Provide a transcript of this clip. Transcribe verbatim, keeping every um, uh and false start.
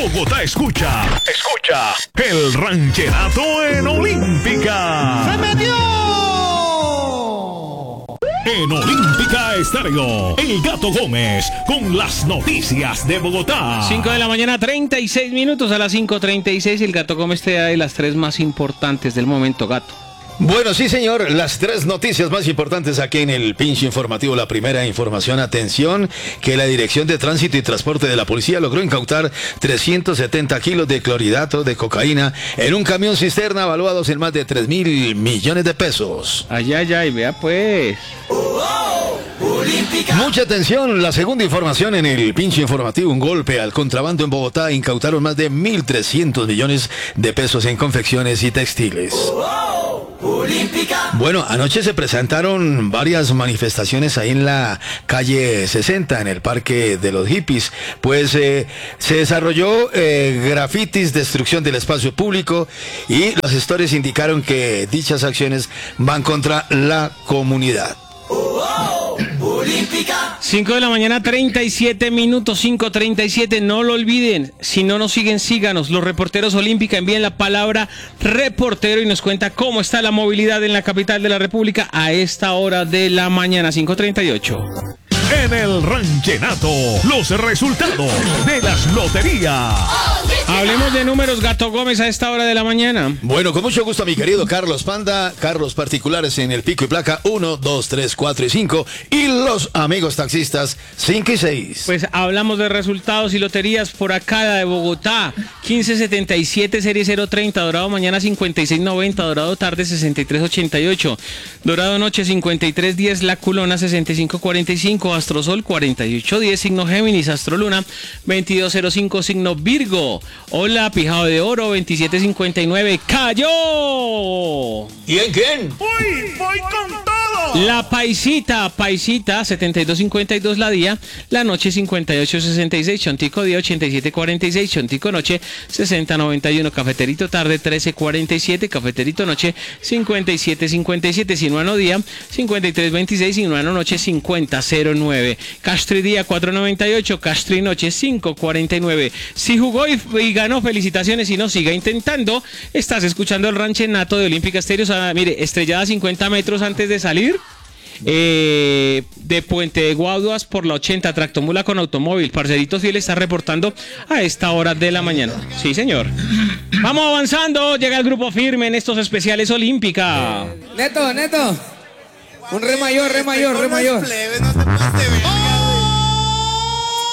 Bogotá escucha, escucha el rancherato en Olímpica. ¡Se metió! En Olímpica Estéreo, El Gato Gómez con las noticias de Bogotá. cinco de la mañana, treinta y seis minutos. A las cinco treinta y seis, El Gato Gómez te da de las tres más importantes del momento, Gato. Bueno, sí, señor, las tres noticias más importantes aquí en el pinche informativo. La primera información, atención, que la Dirección de Tránsito y Transporte de la Policía logró incautar trescientos setenta kilos de clorhidrato de cocaína en un camión cisterna evaluados en más de tres mil millones de pesos. Ay, ay, ay, vea pues. Mucha atención, la segunda información en el pinche informativo, un golpe al contrabando en Bogotá, incautaron más de mil trescientos millones de pesos en confecciones y textiles. Bueno, anoche se presentaron varias manifestaciones ahí en la calle sesenta, en el Parque de los Hippies, pues eh, se desarrolló eh, grafitis, destrucción del espacio público, y las historias indicaron que dichas acciones van contra la comunidad. cinco de la mañana, treinta y siete minutos, cinco treinta y siete. No lo olviden, si no nos siguen, síganos. Los reporteros Olímpica envíen la palabra reportero y nos cuenta cómo está la movilidad en la capital de la República a esta hora de la mañana, cinco treinta y ocho. En el rancherato, los resultados de las loterías. Hablemos de números, Gato Gómez, a esta hora de la mañana. Bueno, con mucho gusto, mi querido Carlos Panda. Carros particulares en el pico y placa uno, dos, tres, cuatro y cinco. Y los amigos taxistas cinco y seis. Pues hablamos de resultados y loterías por acá de Bogotá. quince setenta y siete, serie cero treinta. Dorado mañana cincuenta y seis noventa. Dorado tarde sesenta y tres ochenta y ocho. Dorado noche cincuenta y tres diez. La Culona sesenta y cinco cuarenta y cinco. Astrosol cuarenta y ocho diez. Signo Géminis. Astroluna veintidós cero cinco. Signo Virgo. Hola, Pijado de Oro veintisiete cincuenta y nueve. ¡Cayó! ¿Quién, quién? ¡Uy, voy con todo! La Paisita, Paisita, setenta y dos cincuenta y dos la día, la noche cincuenta y ocho sesenta y seis, Chontico día ochenta y siete cuarenta y seis, Chontico noche sesenta noventa y uno, Cafeterito tarde trece cuarenta y siete, Cafeterito noche cincuenta y siete cincuenta y siete, Sinuano día cincuenta y tres veintiséis, Sinuano noche cincuenta cero nueve, Castri día cuatro noventa y ocho, Castri noche cinco cuarenta y nueve. Si jugó y, y ganó, felicitaciones, y no, siga intentando. Estás escuchando el ranchenato de Olímpica Estéreo. O sea, mire, estrellada cincuenta metros antes de salir. Eh, de Puente de Guaduas por la ochenta, tractomula con automóvil. Parcerito Fiel está reportando a esta hora de la mañana. Sí, señor. Vamos avanzando. Llega el grupo firme en estos especiales Olímpica. Neto, Neto. Un re mayor, re mayor, re mayor.